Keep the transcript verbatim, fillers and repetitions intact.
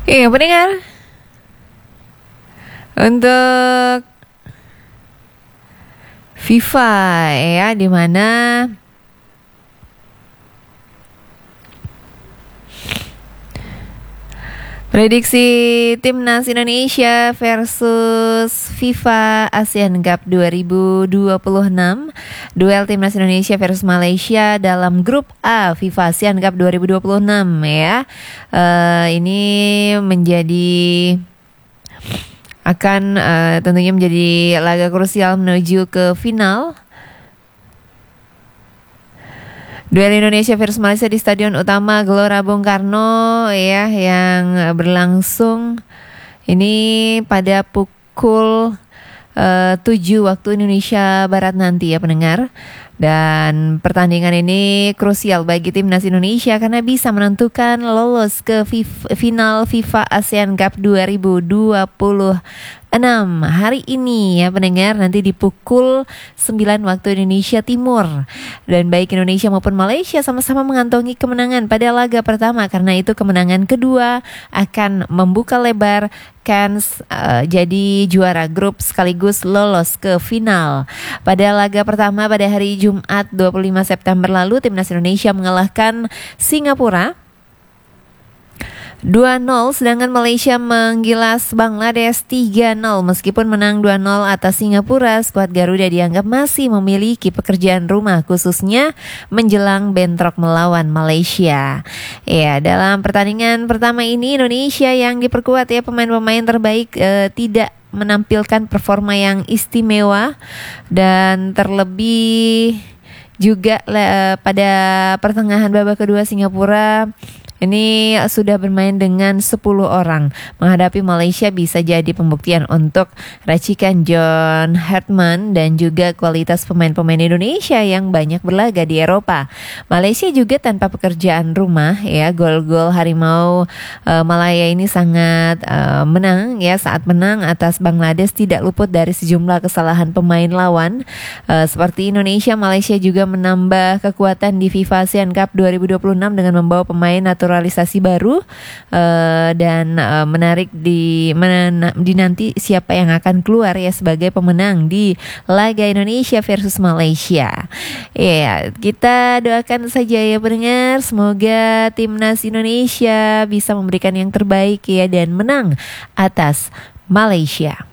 Iya, pendengar. Untuk FIFA ya, di mana prediksi Timnas Indonesia versus FIFA ASEAN Cup dua ribu dua puluh enam. Duel Timnas Indonesia versus Malaysia dalam grup A FIFA ASEAN Cup dua ribu dua puluh enam ya. Uh, ini menjadi akan uh, tentunya menjadi laga krusial menuju ke final. Duel Indonesia versus Malaysia di Stadion Utama Gelora Bung Karno ya, yang berlangsung ini pada pukul uh, tujuh waktu Indonesia Barat nanti ya pendengar. Dan pertandingan ini krusial bagi Timnas Indonesia karena bisa menentukan lolos ke FIFA, final FIFA ASEAN Cup dua ribu dua puluh enam hari ini ya pendengar, nanti di pukul sembilan waktu Indonesia Timur. Dan baik Indonesia maupun Malaysia sama-sama mengantongi kemenangan pada laga pertama, karena itu kemenangan kedua akan membuka lebar kans uh, jadi juara grup sekaligus lolos ke final. Pada laga pertama pada hari Jumat dua puluh lima September lalu, Timnas Indonesia mengalahkan Singapura dua nol, sedangkan Malaysia menggilas Bangladesh tiga nol. Meskipun menang dua nol atas Singapura, skuad Garuda dianggap masih memiliki pekerjaan rumah, khususnya menjelang bentrok melawan Malaysia. Ya, dalam pertandingan pertama ini Indonesia yang diperkuat ya pemain-pemain terbaik eh, tidak menampilkan performa yang istimewa, dan terlebih juga eh, pada pertengahan babak kedua Singapura ini sudah bermain dengan sepuluh orang. Menghadapi Malaysia bisa jadi pembuktian untuk racikan John Hartman dan juga kualitas pemain-pemain Indonesia yang banyak berlaga di Eropa. Malaysia juga tanpa pekerjaan rumah ya. Gol-gol Harimau uh, Malaya ini sangat uh, menang ya. Saat menang atas Bangladesh tidak luput dari sejumlah kesalahan pemain lawan. Uh, seperti Indonesia, Malaysia juga menambah kekuatan di FIFA ASEAN Cup dua ribu dua puluh enam dengan membawa pemain naturalisasi baru uh, dan uh, menarik di mena, dinanti siapa yang akan keluar ya sebagai pemenang di laga Indonesia versus Malaysia. Ya, kita doakan saja ya pendengar, semoga timnas Indonesia bisa memberikan yang terbaik ya dan menang atas Malaysia.